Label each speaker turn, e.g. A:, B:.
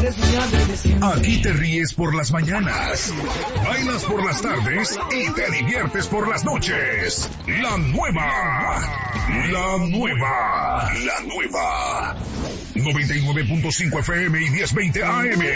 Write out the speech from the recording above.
A: Aquí te ríes por las mañanas, bailas por las tardes y te diviertes por las noches. La nueva 99.5 FM y 1020 AM.